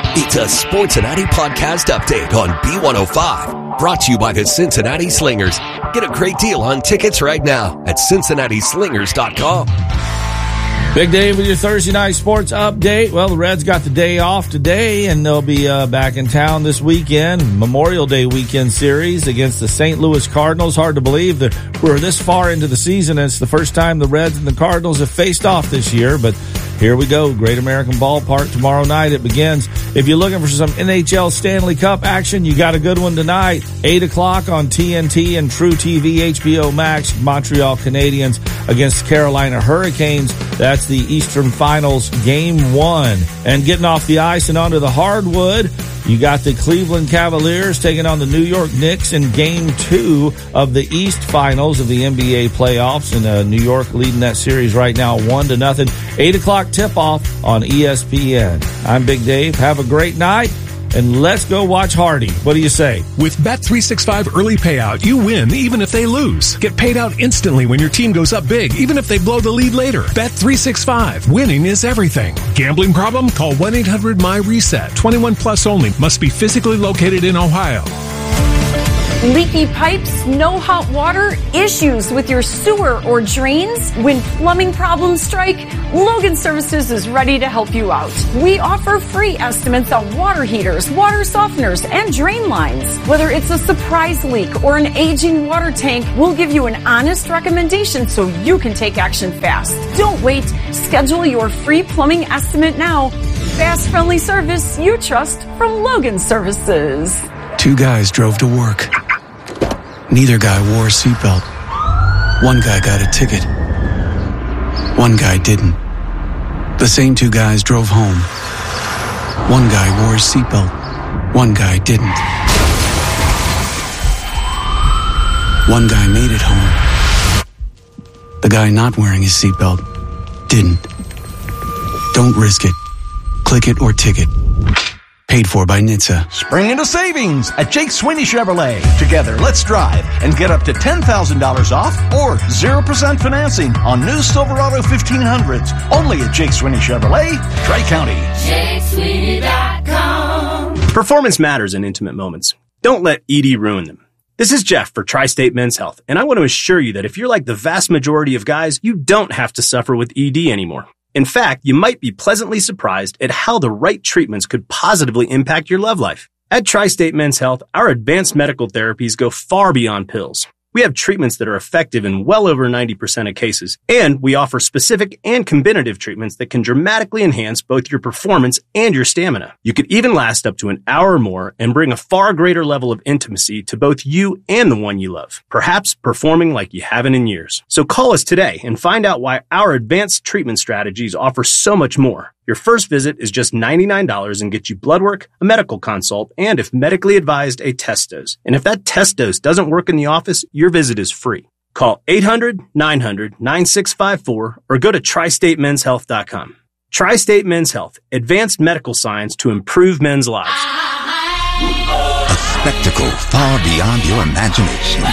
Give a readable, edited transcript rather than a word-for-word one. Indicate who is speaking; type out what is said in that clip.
Speaker 1: It's a Sportsinati podcast update on B105. Brought to you by the Cincinnati Slingers. Get a great deal on tickets right now at CincinnatiSlingers.com.
Speaker 2: Big Dave with your Thursday night sports update. Well, the Reds got the day off today, and they'll be back in town this weekend. Memorial Day weekend series against the St. Louis Cardinals. Hard to believe that we're this far into the season, and it's the first time the Reds and the Cardinals have faced off this year, but here we go. Great American Ballpark tomorrow night. It begins. If you're looking for some NHL Stanley Cup action, you got a good one tonight. 8 o'clock on TNT and True TV, HBO Max. Montreal Canadiens against Carolina Hurricanes. That's the Eastern Finals Game 1. And getting off the ice and onto the hardwood, you got the Cleveland Cavaliers taking on the New York Knicks in Game 2 of the East Finals of the NBA playoffs. And New York leading that series right now 1-0. 8 o'clock tip-off on ESPN. I'm Big Dave. Have a great night, and let's go watch Hardy. What do you say?
Speaker 3: With Bet365 early payout, you win even if they lose. Get paid out instantly when your team goes up big, even if they blow the lead later. Bet365. Winning is everything. Gambling problem? Call 1-800-MY-RESET. 21 plus only. Must be physically located in Ohio.
Speaker 4: Leaky pipes, no hot water, issues with your sewer or drains? When plumbing problems strike, Logan Services is ready to help you out. We offer free estimates on water heaters, water softeners, and drain lines. Whether it's a surprise leak or an aging water tank, we'll give you an honest recommendation so you can take action fast. Don't wait. Schedule your free plumbing estimate now. Fast, friendly service you trust from Logan Services.
Speaker 5: Two guys drove to work. Neither guy wore a seatbelt. One guy got a ticket. One guy didn't. The same two guys drove home. One guy wore a seatbelt. One guy didn't. One guy made it home. The guy not wearing his seatbelt didn't. Don't risk it. Click it or ticket. Paid for by NHTSA.
Speaker 6: Spring into savings at Jake Sweeney Chevrolet. Together, let's drive and get up to $10,000 off or 0% financing on new Silverado 1500s. Only at Jake Sweeney Chevrolet, Tri-County. JakeSweeney.com.
Speaker 7: Performance matters in intimate moments. Don't let ED ruin them. This is Jeff for Tri-State Men's Health, and I want to assure you that if you're like the vast majority of guys, you don't have to suffer with ED anymore. In fact, you might be pleasantly surprised at how the right treatments could positively impact your love life. At Tri-State Men's Health, our advanced medical therapies go far beyond pills. We have treatments that are effective in well over 90% of cases, and we offer specific and combinative treatments that can dramatically enhance both your performance and your stamina. You could even last up to an hour or more and bring a far greater level of intimacy to both you and the one you love, perhaps performing like you haven't in years. So call us today and find out why our advanced treatment strategies offer so much more. Your first visit is just $99 and gets you blood work, a medical consult, and if medically advised, a test dose. And if that test dose doesn't work in the office, your visit is free. Call 800-900-9654 or go to TriStateMen'sHealth.com. Tri-State Men's Health, advanced medical science to improve men's lives.
Speaker 8: A spectacle far beyond your imagination.